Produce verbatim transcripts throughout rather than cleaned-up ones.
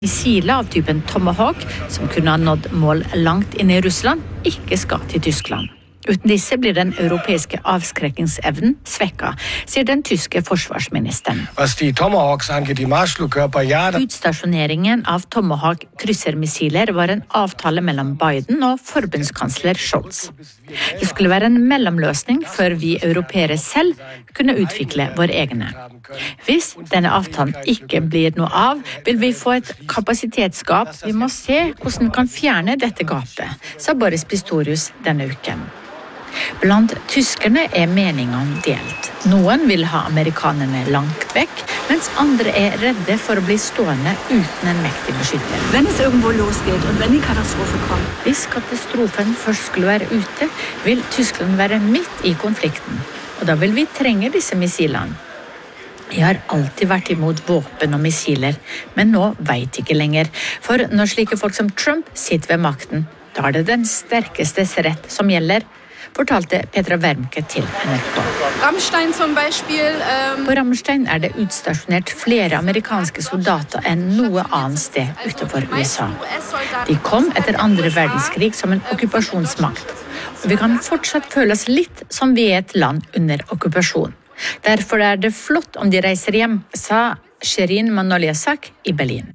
Missiler av typen Tomahawk, som kunne ha nådd mål langt inn i Russland, ikke skal til Tyskland. Uten disse blir den europeiske avskrekkingsevnen svekket, sier den tyske forsvarsministeren. Was die Tomahawks angeht, die Marschflugkörper, ja. Utstasjoneringen av Tomahawk kryssermissiler var en avtale mellom Biden og forbundskansler Scholz. Det skulle være en mellomløsning før vi europeere selv kunne utvikle våre egne. Hvis denne avtalen ikke blir noe av, vil vi få et kapasitetsgap. Vi må se hvordan vi kan fjerne dette gapet, sa Boris Pistorius denne uken. Blant tyskerne er meningene delt. Noen vil ha amerikanerne langt vekk, mens andre er redde for å bli stående uten en mektig beskytter. Wenn es irgendwo losgeht und wenn die Katastrophe kommt. Hvis katastrofen først skulle være ute, vil Tyskland være midt i konflikten, og da vil vi trenge disse missilene. Jeg har alltid vært imot våpen og missiler, men nå vet jeg ikke lenger. For når slike folk som Trump sitter ved makten, da er det den sterkestes rett som gjelder, fortalte Petra Wermke til N R K. Rammstein zum Beispiel. Um... På Rammstein er det utstasjonert flere amerikanske soldater enn noe annet sted utenfor U S A. De kom etter andre verdenskrig som en okkupasjonsmakt, og vi kan fortsatt føle oss litt som vi er et land under okkupasjon. Derfor er det flott om de reiser hjem, sa Shirin Manolyasak i Berlin.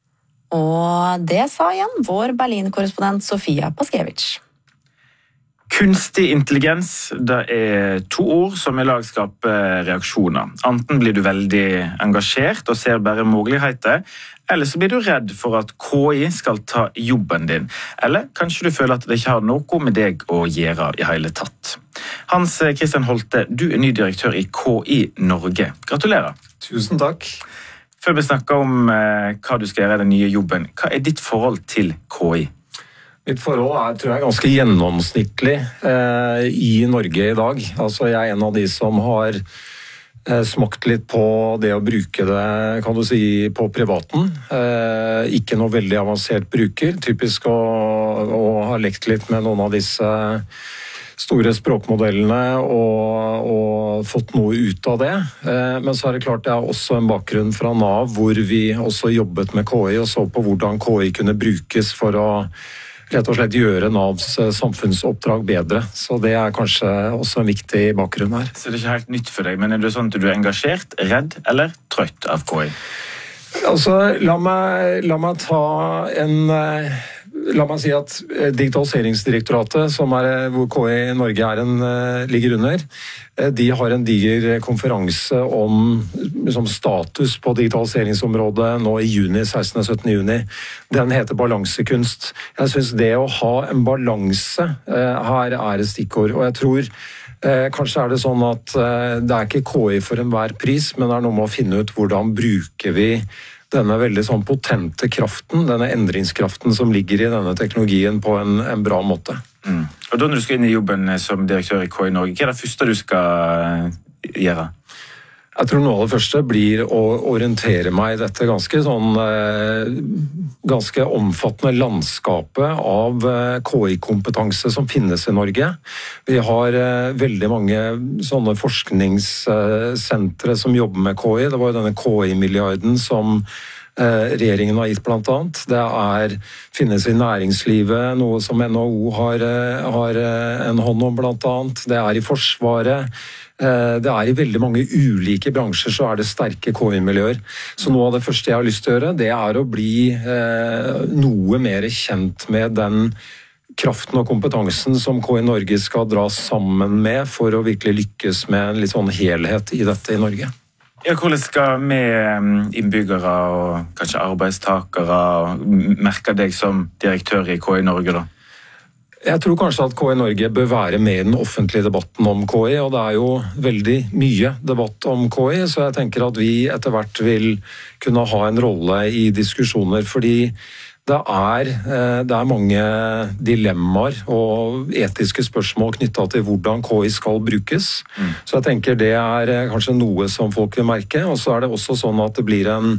Og det sa igjen vår Berlin-korrespondent Sofia Paskevich. Kunstig intelligens, det er to ord som i lag skaper reaksjoner. Enten blir du veldig engasjert og ser bare muligheter, eller så blir du redd for at K I skal ta jobben din. Eller kanskje du føler at det ikke har noe med deg å gjøre i hele tatt. Hans Christian Holte, du er ny direktør i K I Norge. Gratulerer. Tusen takk. Før vi snakker om eh, hva du skal gjøre i den nye jobben, hva er ditt forhold til K I? Mitt forhold er, tror jeg, ganske gjennomsnittlig eh, i Norge i dag. Altså, jeg er en av de som har eh, smakt litt på det å bruke det, kan du si, på privaten. Eh, ikke noe veldig avansert bruker. Typisk å, å ha lekt litt med noen av disse store språkmodellene og, og fått noe ut av det. Eh, men så er det klart det er også en bakgrunn fra Nav, hvor vi også jobbet med K I og så på hvordan K I kunne brukes for å rett og slett gjøre Navs samfunnsoppdrag bedre. Så det er kanskje også en viktig bakgrunn her. Så det er ikke helt nytt for deg, men er det sånn at du er engasjert, redd eller trøtt av K I? Altså, la meg, la meg ta en... La meg si at Digitaliseringsdirektoratet, som er, hvor K I Norge er en, ligger under, de har en diger konferanse om liksom, status på digitaliseringsområdet nå i juni, sekstende og syttende juni. Den heter balansekunst. Jeg synes det å ha en balanse eh, her er et stikkord, og jeg tror eh, kanskje er det sånn at eh, det er ikke K I for enhver pris, men det er noe med å finne ut hvordan bruker vi denne veldig sånn potente kraften, denne endringskraften som ligger i denne teknologien på en, en bra måte. Mm. Og da når du skal inn i jobben som direktør i K I Norge, hva er det første du skal gjøre? Jeg tror noe av det første blir å orientere meg i dette ganske sånn eh, ganske omfattende landskapet av eh, K I-kompetanse som finnes i Norge. Vi har eh, veldig mange sånne forskningssentre som jobber med K I. Det var jo denne K I-milliarden som eh, regjeringen har gitt blant annet. Det er, finnes i næringslivet, noe som N H O har, eh, har eh, en hånd om blant annet. Det er i Forsvaret. Det er i veldig mange ulike bransjer så er det sterke K I-miljøer. Så noe av det første jeg har lyst til å gjøre, det er å bli eh, noe mer kjent med den kraften og kompetansen som K I Norge skal dra sammen med for å virkelig lykkes med en litt sånn helhet i dette i Norge. Ja, hvordan skal vi innbyggere og kanskje arbeidstakere merke deg som direktør i K I Norge da? Jeg tror kanskje at K I Norge bør være med i den offentlige debatten om K I, og det er jo veldig mye debatt om K I, så jeg tenker at vi etter hvert vil kunne ha en rolle i diskusjoner, fordi det er, det er mange dilemmaer og etiske spørsmål knyttet til hvordan K I skal brukes. Mm. Så jeg tenker det er kanskje noe som folk vil merke, og så er det også sånn at det blir en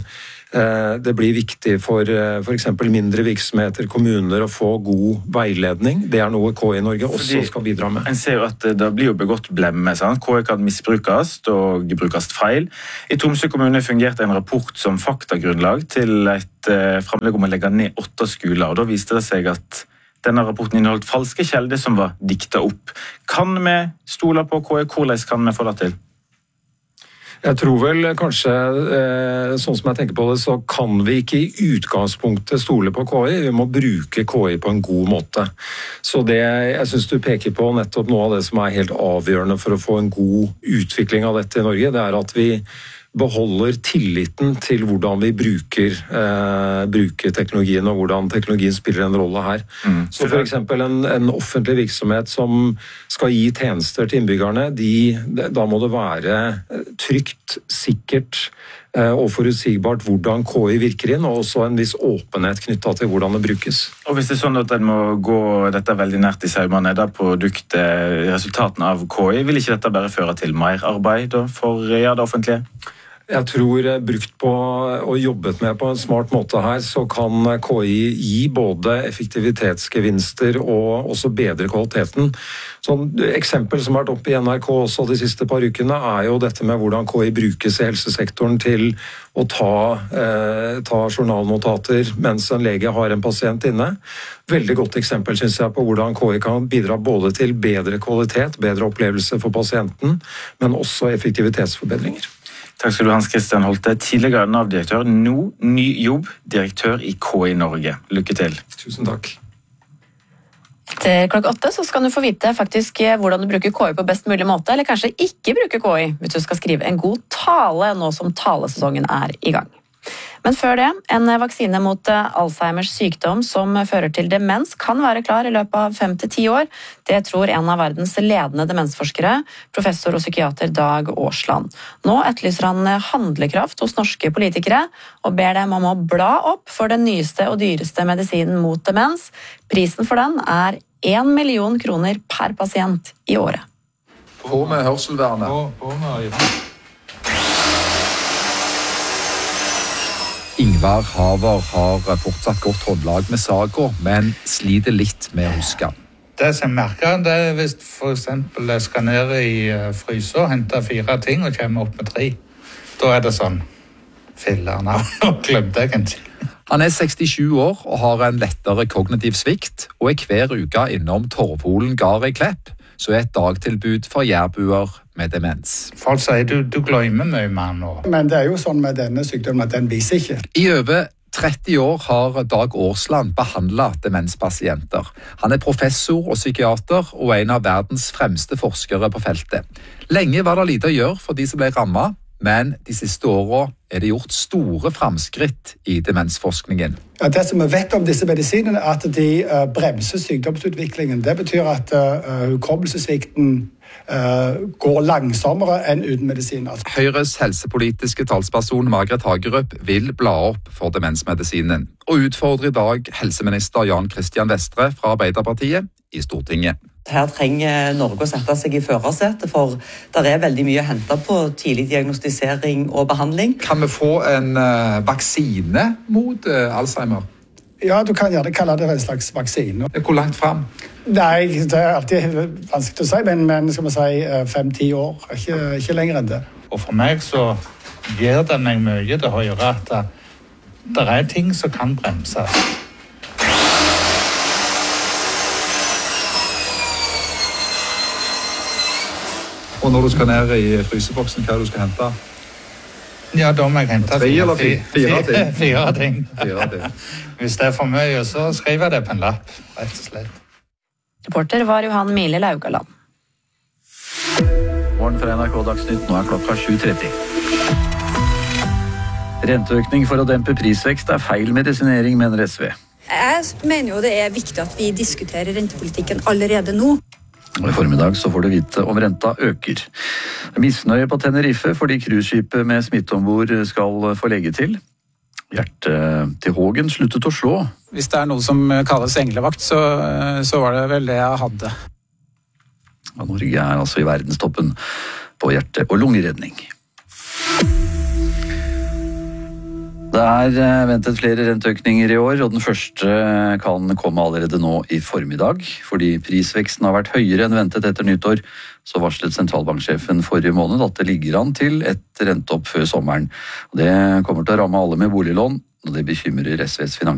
Det blir viktig for for eksempel mindre virksomheter, kommuner, å få god veiledning. Det er noe K I Norge også Fordi skal bidra med. En ser jo at det blir jo begått blemme, sant? K I kan misbrukes og brukes feil. I Tromsø kommune fungerte en rapport som faktagrunnlag til et eh, fremlegg om å legge ned åtte skoler, og da viste det seg at denne rapporten inneholdt falske kjelder som var diktet opp. Kan vi stole på K I? Hvordan kan vi få det til? Jeg tror vel kanskje, sånn som jeg tenker på det, så kan vi ikke i utgangspunktet stole på K I. Vi må bruke K I på en god måte. Så det, jeg synes du peker på nettopp noe av det som er helt avgjørende for å få en god utvikling av dette i Norge, det er at vi beholder tilliten til hvordan vi bruker, eh, bruker teknologien og hvordan teknologien spiller en rolle her. Mm. Så for eksempel en, en offentlig virksomhet som skal gi tjenester til innbyggerne, de, da må det være trygt, sikkert eh, og forutsigbart hvordan K I virker inn, og også en viss åpenhet knyttet til hvordan det brukes. Og hvis det er sånn at en må gå dette veldig nært i saumene, da produktet, resultatene av K I, vil ikke dette bare føre til mer arbeid for ja, det offentlige? Jeg tror brukt på og jobbet med på en smart måte her, så kan K I gi både effektivitetsgevinster og også bedre kvaliteten. Sånn eksempel som har vært oppe i N R K også de siste par ukene er jo dette med hvordan K I brukes i helsesektoren til å ta, eh, ta journalnotater mens en lege har en pasient inne. Veldig godt eksempel synes jeg på hvordan K I kan bidra både til bedre kvalitet, bedre opplevelse for pasienten, men også effektivitetsforbedringer. Takk skal du, Hans Christian Holte, tidligere Nav-direktør, nå ny jobb, direktør i K I Norge. Lykke til. Tusen takk. Til klokka åtte så skal du få vite faktisk hvordan du bruker K I på best mulig måte, eller kanskje ikke bruker K I hvis du skal skrive en god tale nå som talesesongen er i gang. Men før det, en vaksine mot Alzheimers sykdom som fører til demens kan være klar i løpet av fem til ti år. Det tror en av verdens ledende demensforskere, professor og psykiater Dag Aarsland. Nå etterlyser han handlekraft hos norske politikere og ber dem om å bla opp for den nyeste og dyreste medisinen mot demens. Prisen for den er en million kroner per pasient i året. På med hørselvernet. På, på med Ingvar Haver har fortsatt godt håndlag med saga, men sliter litt med å huske. Det som jeg merker, det er hvis for eksempel jeg skal ned i fryser og hente fire ting og kommer opp med tre. Da er det sånn, fillerne, og glemte jeg en ting. Han er sekstisju år og har en lettere kognitiv svikt, og er hver uke innom Torvholen gard i Klepp, så er et dagtilbud for jærbuer med demens. Folk sier du, du glemmer mye mer nå. Men det er jo sånn med denne sykdommen at den viser ikke. I over tretti år har Dag Aarsland behandlet demenspasienter. Han er professor og psykiater og en av verdens fremste forskere på feltet. Lenge var det lite å gjøre for de som ble rammet, men de siste årene er det gjort store fremskritt i demensforskningen. Ja, det som vi vet om disse medisinene er at de uh, bremser sykdomsutviklingen. Det betyr at uh, hukommelsessvikten uh, går langsommere enn uten medisiner. Høyres helsepolitiske talsperson Margret Hagerup vil bla opp for demensmedisinen, og utfordrer i dag helseminister Jan Christian Vestre fra Arbeiderpartiet i Stortinget. Her trenger Norge å sette seg i førersetet, for det er veldig mye å hente på tidlig diagnostisering og behandling. Kan vi få en uh, vaksine mot uh, Alzheimer? Ja, du kan gjerne kalle det en slags vaksine. Hvor langt frem? Nei, det er alltid vanskelig å si, men, men skal vi si fem-ti år, ikke, ikke lenger enn det. Og for meg så gir det meg mye til å høre at det, det er ting som kan bremses. Og når du skal ned i fryseboksen, hva er det du skal hente? Ja, da må jeg hente tre eller fire, fire ting. Fire ting. Fire ting. Hvis det er for mye, så skriver jeg det på en lapp, rett og slett. Reporter var Johan Mile Laugaland. Morgen fra N R K Dagsnytt, nå er klokka sju tretti. Renteøkning for å dempe prisvekst er feil medisinering, mener S V. Jeg mener jo det er viktig at vi diskuterer rentepolitikken allerede nå. Og i formiddag så får du vite om renta øker. Misnøye på Tenerife fordi cruiseskipet med smitte ombord skal få legge til. Hjertet til Hågen sluttet å slå. Hvis det er noe som kalles englevakt, så, så var det vel det jeg hadde. Og Norge er altså i verdenstoppen på hjerte- og lungeredning. Det Det er ventet flere renteøkninger i år, og den første kan komme allerede nå i formiddag. Fordi prisveksten har vært høyere enn ventet etter nyttår, så varslet sentralbanksjefen forrige måned at det ligger an til et renteopp før sommeren. Og det kommer til å ramme alle med boliglån, og det bekymrer S Vs finans.